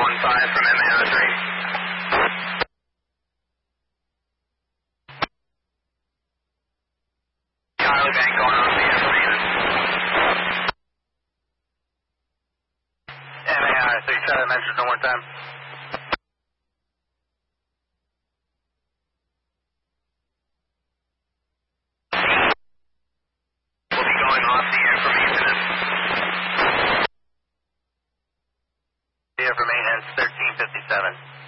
15 from MAR3. Charlie Bank going off the information. MAR67 mentions one more time. We'll be going off the information. The information is 1357.